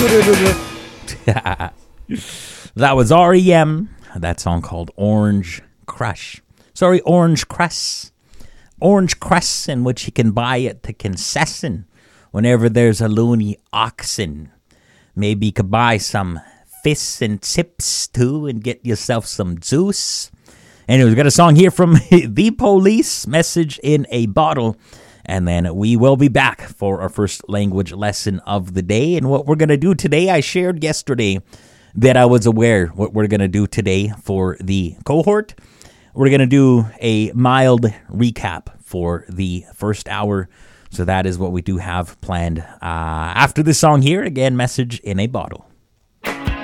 That was REM. That song called Orange Crush. Sorry, Orange Cress. Orange Cress, in which you can buy at the concession whenever there's a loony oxen. Maybe you could buy some fish and chips too and get yourself some juice. Anyway, we got a song here from The Police, Message in a Bottle. And then we will be back for our first language lesson of the day. And what we're going to do today, I shared yesterday that I was aware what we're going to do today for the cohort. We're going to do a mild recap for the first hour. So that is what we do have planned after this song here. Again, Message in a Bottle.